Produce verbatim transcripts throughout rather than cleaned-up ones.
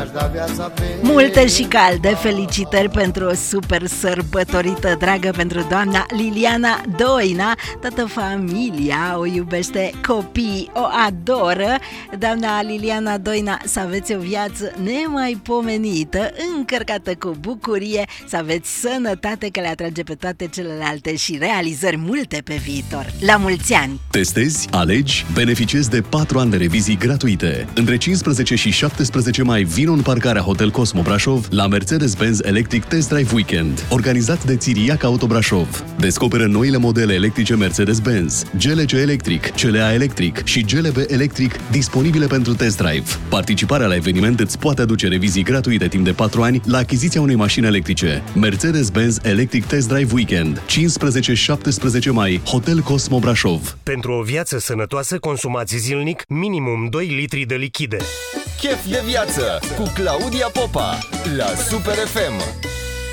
mi-aș da viața pe... Multe și calde felicitări pentru o super sărbătorită dragă pentru doamna Liliana Doina. Toată familia o iubește, copiii o adoră. Doamna Liliana Doina, să aveți o viață nemaipomenită, încărcată cu bucurie, să aveți sănătate că le atrage pe toate celelalte și realizări multe pe viitor. La mulți ani! Testezi, alegi, beneficiezi de patru ani de revizii gratuite. Între cincisprezece și șaptesprezece mai vino în parcarea Hotel Cosmo Brașov la Mercedes-Benz Electric Test Drive Weekend, organizat de Țiriac Auto Brașov. Descoperă noile modele electrice Mercedes-Benz, G L C Electric, C L A Electric și G L B Electric disponibile pentru test drive. Participarea la eveniment îți poate aduce revizii gratuite timp de patru ani la achiziția unei mașini electrice. Mercedes-Benz Electric Test Drive Weekend, cincisprezece șaptesprezece mai, Hotel Cosmo Brașov. Pentru o viață sănătoasă, consumați zilnic minimum doi litri de lichide. Chef de viață cu Claudia Popa la Super F M.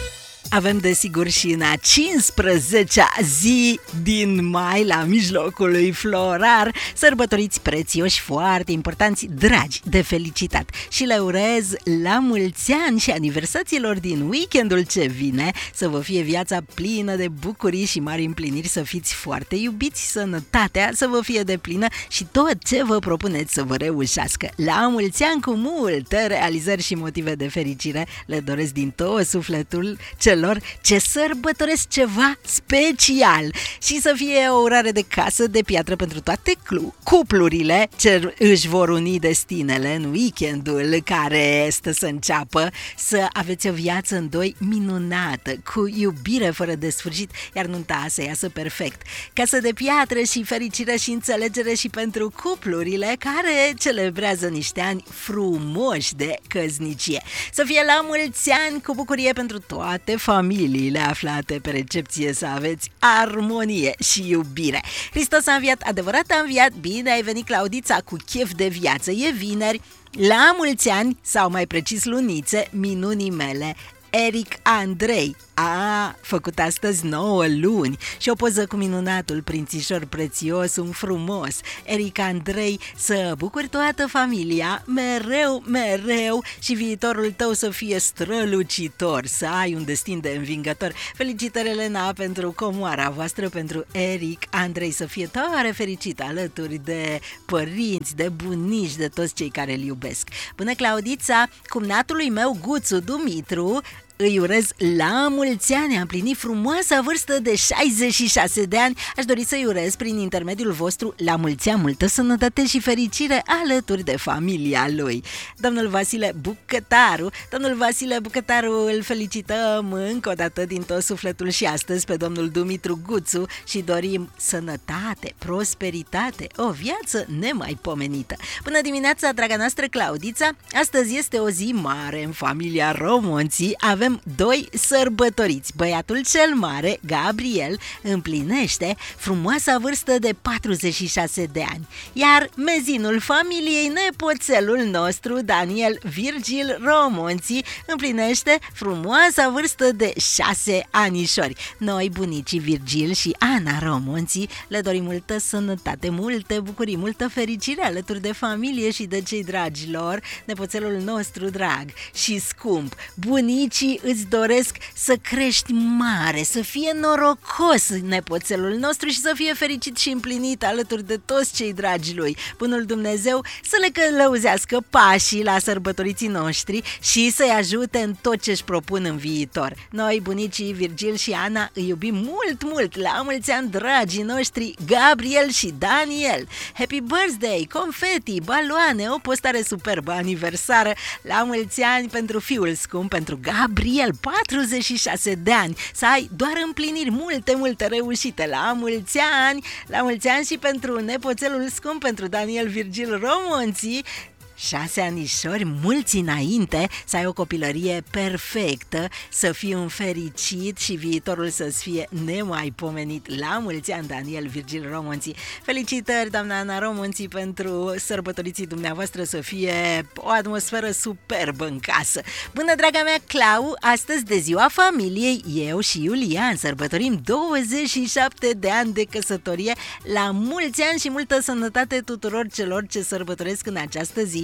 Avem desigur și în a cincisprezecea zi din mai, la mijlocul lui florar, sărbătoriți prețioși foarte importanți, dragi de felicitat. Și le urez la mulți ani și aniversațiilor din weekendul ce vine, să vă fie viața plină de bucurii și mari împliniri, să fiți foarte iubiți, sănătatea să vă fie deplină și tot ce vă propuneți să vă reușească. La mulți ani cu multe realizări și motive de fericire le doresc din tot sufletul celor ce sărbătoresc ceva special și să fie o urare de casă de piatră pentru toate cuplurile ce își vor uni destinele în weekendul care este să înceapă, să aveți o viață în doi minunată, cu iubire fără de sfârșit, iar nunta să iasă perfect. Casă de piatră și fericire și înțelegere și pentru cuplurile care celebrează niște ani frumoși de căsnicie. Să fie la mulți ani cu bucurie pentru toate familiile aflate pe recepție, să aveți armonie și iubire. Hristos a înviat, adevărat a înviat, bine ai venit Claudița cu chef de viață, e vineri, la mulți ani, sau mai precis lunițe, minunii mele, Eric Andrei a făcut astăzi nouă luni și o poză cu minunatul prințișor prețios, un frumos Eric Andrei, să bucuri toată familia mereu, mereu și viitorul tău să fie strălucitor, să ai un destin de învingător. Felicitări, Elena, pentru comoara voastră, pentru Eric Andrei, să fie tare fericit alături de părinți, de bunici, de toți cei care îl iubesc. Până Claudița, cumnatului meu Guțu Dumitru, îi urez la mulți ani, a împlinit frumoasa vârstă de șaizeci și șase de ani. Aș dori să-i urez prin intermediul vostru la mulți ani multă sănătate și fericire alături de familia lui. Domnul Vasile Bucătaru, domnul Vasile Bucătaru, îl felicităm încă o dată din tot sufletul și astăzi pe domnul Dumitru Guțu și dorim sănătate, prosperitate, o viață nemaipomenită. Până dimineața, draga noastră Claudița, astăzi este o zi mare în familia Romonții. Avem doi sărbătoriți. Băiatul cel mare, Gabriel, împlinește frumoasa vârstă de patruzeci și șase de ani, iar mezinul familiei, nepoțelul nostru, Daniel Virgil Romonții, împlinește frumoasa vârstă de șase anișori. Noi, bunicii Virgil și Ana Romonții, le dorim multă sănătate, multe bucurii, multă fericire alături de familie și de cei dragi lor. Nepoțelul nostru drag și scump, bunicii îți doresc să crești mare, să fie norocos nepoțelul nostru și să fie fericit și împlinit alături de toți cei dragi lui. Bunul Dumnezeu să le călăuzească pașii la sărbătoriții noștri și să-i ajute în tot ce își propun în viitor. Noi, bunicii Virgil și Ana, îi iubim mult, mult. La mulți ani, dragii noștri Gabriel și Daniel. Happy birthday, confeti, baloane, o postare superbă aniversară. La mulți ani pentru fiul scump, pentru Gabriel, patruzeci și șase de ani, să ai doar împliniri, multe, multe reușite. La mulți ani, la mulți ani și pentru nepoțelul scump, pentru Daniel Virgil Romonții, șase anișori, mulți înainte, să ai o copilărie perfectă, să fii un fericit și viitorul să-ți fie nemaipomenit. La mulți ani, Daniel Virgil Romonții. Felicitări, doamna Ana Romonții, pentru sărbătoriții dumneavoastră, să fie o atmosferă superbă în casă. Bună, draga mea Clau, astăzi de ziua familiei, eu și Iulian sărbătorim douăzeci și șapte de ani de căsătorie. La mulți ani și multă sănătate tuturor celor ce sărbătoresc în această zi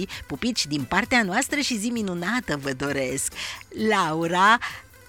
zi, pupici din partea noastră și zi minunată vă doresc. Laura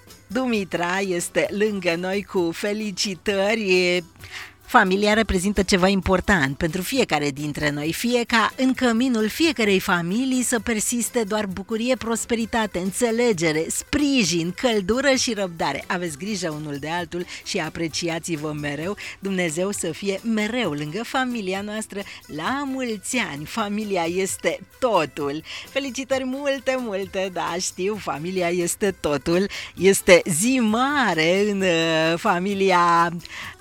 Dumitra este lângă noi cu felicitări. Familia reprezintă ceva important pentru fiecare dintre noi, fie ca în căminul fiecarei familii să persiste doar bucurie, prosperitate, înțelegere, sprijin, căldură și răbdare. Aveți grijă unul de altul și apreciați-vă mereu. Dumnezeu să fie mereu lângă familia noastră. La mulți ani, familia este totul. Felicitări multe, multe, da, știu, familia este totul. Este zi mare în uh, familia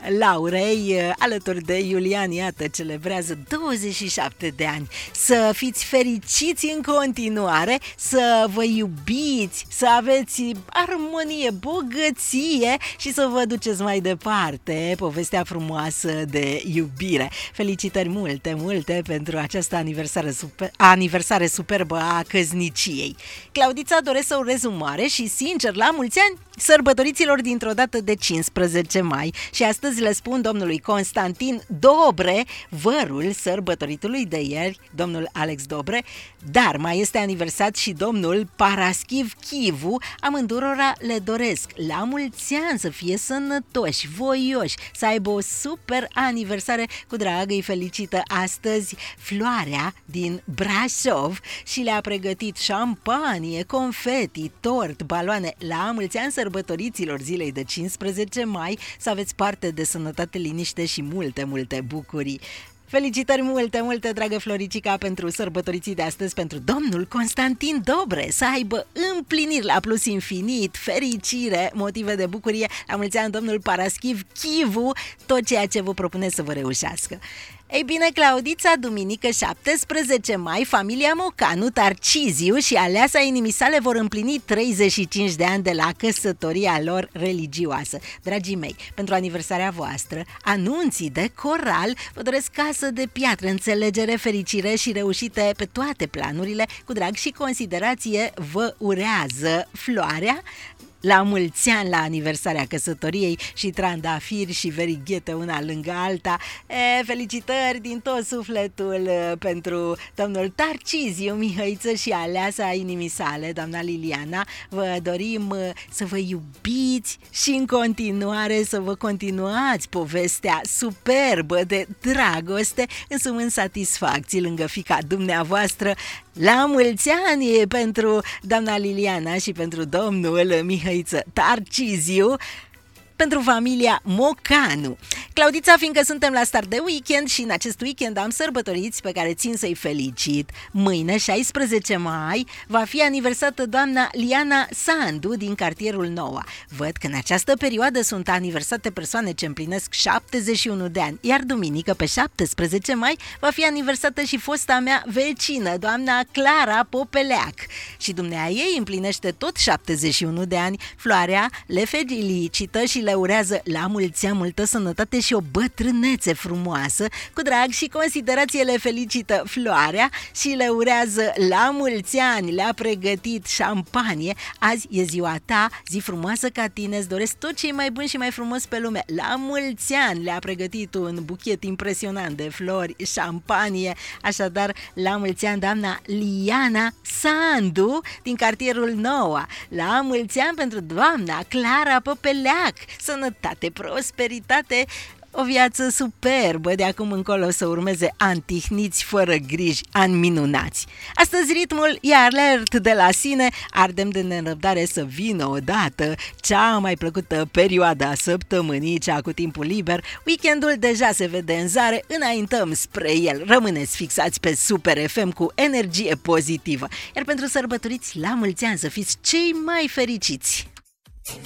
Laurei, alături de Iulian, iată, celebrează douăzeci și șapte de ani. Să fiți fericiți în continuare, să vă iubiți, să aveți armonie, bogăție și să vă duceți mai departe povestea frumoasă de iubire. Felicitări multe, multe pentru această aniversare, super, aniversare superbă a căsniciei. Claudița, doresc să urez un mare și sincer la mulți ani sărbătoriților dintr-o dată de cincisprezece mai și astăzi le spun domnului Constantin Dobre, vărul sărbătoritului de ieri, domnul Alex Dobre, dar mai este aniversat și domnul Paraschiv Chivu, amândurora le doresc la mulți ani să fie sănătoși, voioși, să aibă o super aniversare. Cu drag îi felicită astăzi Floarea din Brașov și le-a pregătit șampanie, confeti, tort, baloane. La mulți ani sărbătoriților zilei de cincisprezece mai, să aveți parte de sănătate, liniște și multe, multe bucurii. Felicitări multe, multe, dragă Floricica, pentru sărbătoriții de astăzi, pentru domnul Constantin Dobre, să aibă împliniri la plus infinit, fericire, motive de bucurie. La mulți ani, domnul Paraschiv Chivu, tot ceea ce vă propune să vă reușească. Ei bine, Claudița, duminică șaptesprezece mai, familia Mocanu, Tarciziu și aleasa inimii sale vor împlini treizeci și cinci de ani de la căsătoria lor religioasă. Dragii mei, pentru aniversarea voastră, anunții de coral, vă doresc casă de piatră, înțelegere, fericire și reușite pe toate planurile. Cu drag și considerație vă urează Floarea. La mulți ani la aniversarea căsătoriei și trandafiri și verighete una lângă alta. E, felicitări din tot sufletul pentru domnul Tarciziu, Mihăiță și aleasa inimii sale, doamna Liliana. Vă dorim să vă iubiți și în continuare să vă continuați povestea superbă de dragoste, însumând satisfacții lângă fiica dumneavoastră. La mulți ani pentru doamna Liliana și pentru domnul Mihăiță Tarciziu, pentru familia Mocanu. Claudița, fiindcă suntem la start de weekend și în acest weekend am sărbătoriți pe care țin să-i felicit, mâine, șaisprezece mai, va fi aniversată doamna Liana Sandu din cartierul Noua. Văd că în această perioadă sunt aniversate persoane ce împlinesc șaptezeci și unu de ani, iar duminică, pe șaptesprezece mai, va fi aniversată și fosta mea vecină, doamna Clara Popeleac. Și dumnea ei împlinește tot șaptezeci și unu de ani. Floarea le felicită și le urează la mulți ani multă sănătate și o bătrânețe frumoasă. Cu drag și considerație le felicită Floarea și le urează la mulți ani. Le-a pregătit șampanie. Azi e ziua ta, zi frumoasă ca tine, îți doresc tot ce e mai bun și mai frumos pe lume. La mulți ani le-a pregătit un buchet impresionant de flori, șampanie. Așadar, la mulți ani, doamna Liana Sandu din cartierul Noua. La mulți ani pentru doamna Clara Popeleac. Sănătate, prosperitate, o viață superbă, de acum încolo să urmeze ani tihniți, fără griji, ani minunați. Astăzi ritmul e alert de la sine, ardem de nerăbdare să vină odată cea mai plăcută perioadă a săptămânii, cea cu timpul liber. Weekendul deja se vede în zare, înaintăm spre el. Rămâneți fixați pe Super F M cu energie pozitivă. Iar pentru sărbătoriți, la mulți ani să fiți cei mai fericiți!